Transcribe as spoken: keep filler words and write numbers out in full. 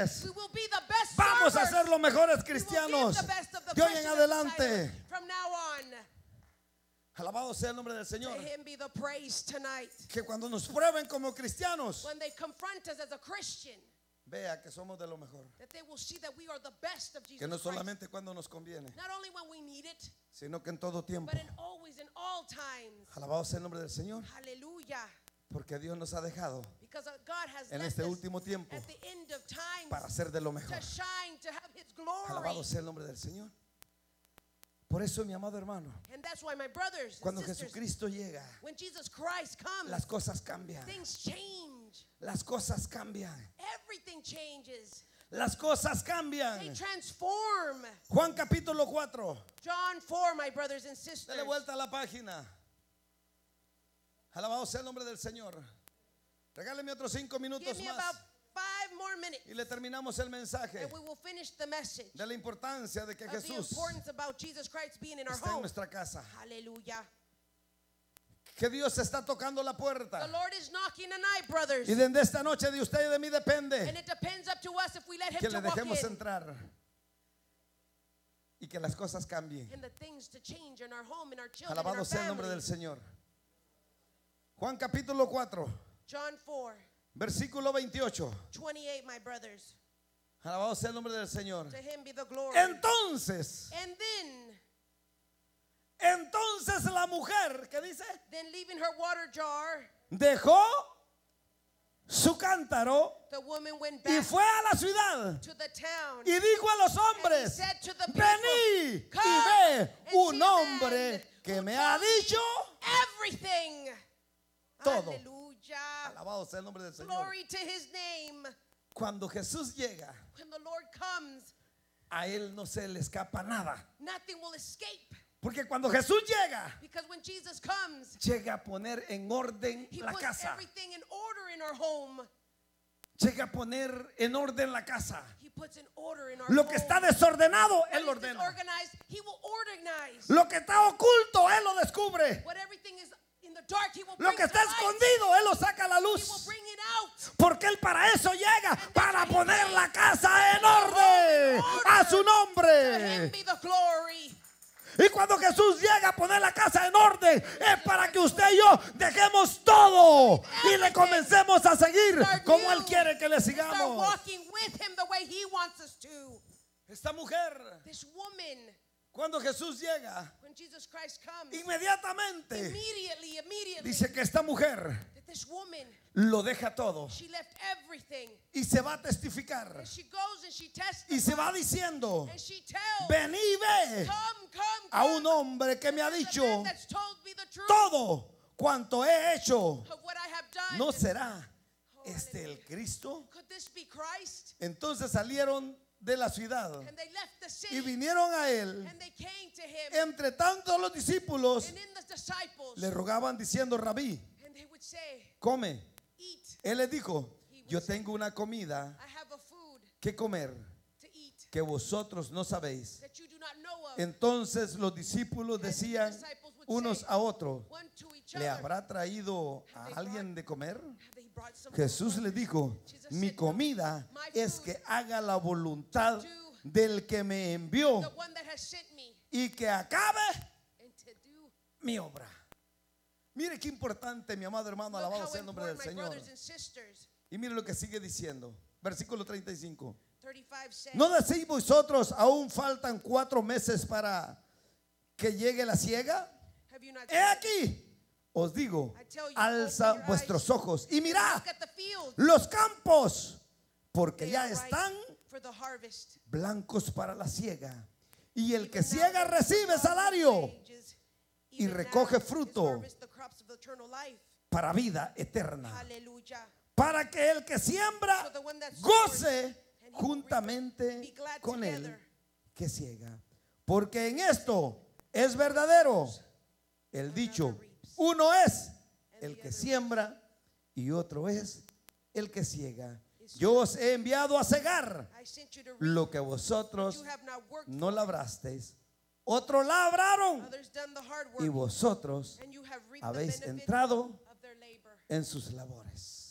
servidores. Vamos a ser los mejores cristianos de hoy en adelante. Alabado sea el nombre del Señor. Que cuando nos prueben como cristianos, vea que somos de lo mejor. Que no solamente cuando nos conviene, sino que en todo tiempo. Alabado sea el nombre del Señor. Porque Dios nos ha dejado en este último tiempo para ser de lo mejor. Alabado sea el nombre del Señor. Por eso, mi amado hermano, cuando Jesucristo llega, las cosas cambian. Las cosas cambian. Las cosas cambian. Juan capítulo cuatro. John four, my brothers and sisters. Dale vuelta a la página. Alabado sea el nombre del Señor. Regáleme otros cinco minutos Give me más. about five more minutes. Y le terminamos el mensaje And we will finish the message de la importancia de que of the Jesús importance about Jesus Christ being in our está en home. nuestra casa. Hallelujah. Que Dios está tocando la The puerta. Lord is knocking tonight, brothers. Y desde esta noche de usted y de mí And depende it depends up to us if we let him que to le walk dejemos in. entrar y que las cosas cambien. And the things to change in our home, in our children, in Alabado our sea el nombre del family. Señor. Juan capítulo cuatro, John four, versículo veintiocho. twenty-eight, my brothers. Alabado sea el nombre del Señor. To him be the glory. Entonces, And then, entonces la mujer, ¿qué dice? then leaving her water jar, Dejó su cántaro the woman went y back fue a la ciudad to the town. y dijo a los And he hombres: said to the people, vení y "Come ve and un see a man hombre que who me told ha me dicho everything." todo. Hallelujah. Alabado sea el nombre del Señor. Glory to his name. Cuando Jesús llega, When the Lord comes, a él no se le escapa nada. nothing will escape. Porque cuando Jesús llega, Because when Jesus comes, llega a poner en orden he la puts casa. everything in order in our home. Llega a poner en orden la casa. He puts in order in our Lo home. que está desordenado, What Él lo is ordena. disorganized, he will organize. Lo que está oculto, Él lo descubre. What everything is in the dark, he will Lo bring que to está light. escondido, Él lo saca a la He will luz. bring it out. Porque Él para eso llega, para poner la casa en orden a su To him nombre. be the glory. Y cuando Jesús llega a poner la casa en orden, es para que usted y yo dejemos todo y le comencemos a seguir como Él quiere que le Start sigamos. walking with him the way he wants us to. Esta mujer, This woman, cuando Jesús llega, when Jesus Christ comes, inmediatamente immediately, immediately, dice que esta mujer that this woman, lo deja todo she left everything. y se va a testificar And she goes and she testifies. y se va diciendo: And she tells, vení y ve come, come, a come. un hombre que me ha There's a dicho man that's told me the truth todo cuanto he hecho. of what I have done. ¿No será este el Cristo? Could this be Christ? Entonces salieron de la ciudad And they left the city y vinieron a él. and they came to him. Entre tanto los discípulos And in the disciples, le rogaban diciendo: Rabí, and they would say, come. eat. Él les dijo: yo tengo una comida I have a food que comer to eat que vosotros no sabéis. that you do not know of. Entonces los discípulos decían unos a otros: One to each ¿le other. habrá traído a alguien de comer? Have they brought some Jesús food? le dijo: Jesus mi said, comida "My es food que haga la voluntad do del que me envió the one that has sent me y que acabe and to do. mi obra. Mire qué importante, mi amado hermano, Look alabado how sea el nombre del important, my Señor. brothers and sisters. Y mire lo que sigue diciendo, versículo treinta y cinco. thirty-five says, ¿No decís vosotros aún faltan cuatro meses para que llegue la siega? have you not He aquí, os digo, I tell you, alza open your vuestros eyes ojos y mirad look at the field. los campos, porque They ya are ripe están for the harvest. blancos para la siega. Y el que Even now ciega the recibe harvest salario wages, y even recoge now is fruto harvest the crops of eternal life. para vida eterna. Hallelujah. Para que el que siembra So the one that sows goce and he will juntamente be glad con él together. que ciega. Porque en esto es verdadero el dicho: uno es el que siembra y otro es el que ciega. Yo os he enviado a cegar I sent you to reap lo que what vosotros you have not worked no for. labrasteis. Otros labraron Others done the hard y work, vosotros and you have reaped the habéis benefit entrado of their labor. en sus labores.